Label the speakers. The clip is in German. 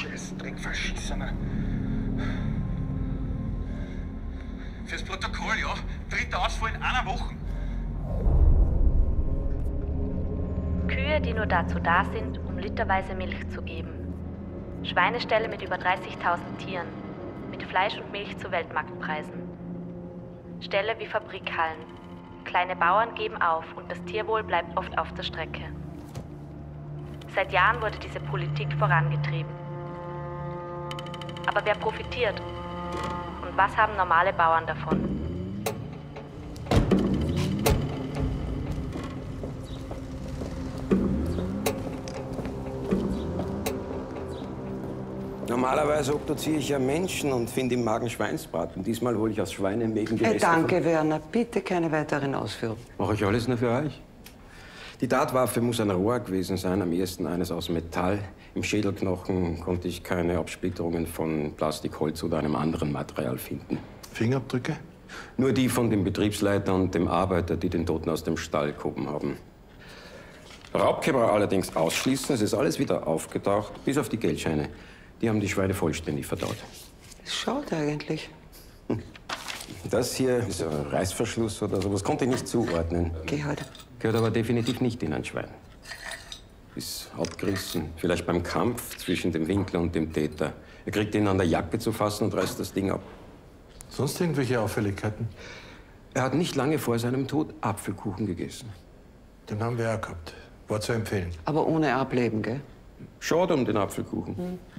Speaker 1: Scheiß Dreckverschissener. Fürs Protokoll, ja. Dritter Ausfall in einer Woche.
Speaker 2: Kühe, die nur dazu da sind, um literweise Milch zu geben. Schweineställe mit über 30.000 Tieren, mit Fleisch und Milch zu Weltmarktpreisen. Ställe wie Fabrikhallen. Kleine Bauern geben auf und das Tierwohl bleibt oft auf der Strecke. Seit Jahren wurde diese Politik vorangetrieben. Aber wer profitiert? Und was haben normale Bauern davon?
Speaker 3: Normalerweise obduziere ich ja Menschen und finde im Magen Schweinsbraten. Diesmal hole ich aus Schweinemägen die Reste
Speaker 4: Danke, Werner. Bitte keine weiteren Ausführungen.
Speaker 3: Mache ich alles nur für euch. Die Tatwaffe muss ein Rohr gewesen sein, am ehesten eines aus Metall. Im Schädelknochen konnte ich keine Absplitterungen von Plastik, Holz oder einem anderen Material finden.
Speaker 5: Fingerabdrücke?
Speaker 3: Nur die von dem Betriebsleiter und dem Arbeiter, die den Toten aus dem Stall gehoben haben. Raubkämmerer allerdings ausschließen, es ist alles wieder aufgetaucht, bis auf die Geldscheine. Die haben die Schweine vollständig verdaut.
Speaker 4: Es schaut eigentlich.
Speaker 3: Das hier ist ein Reißverschluss oder sowas, konnte ich nicht zuordnen.
Speaker 4: Geh halt.
Speaker 3: Gehört aber definitiv nicht in ein Schwein. Ist abgerissen, vielleicht beim Kampf zwischen dem Winkler und dem Täter. Er kriegt ihn an der Jacke zu fassen und reißt das Ding ab.
Speaker 5: Sonst irgendwelche Auffälligkeiten?
Speaker 3: Er hat nicht lange vor seinem Tod Apfelkuchen gegessen.
Speaker 5: Den haben wir ja gehabt. War zu empfehlen.
Speaker 4: Aber ohne Ableben, gell?
Speaker 3: Schade um den Apfelkuchen.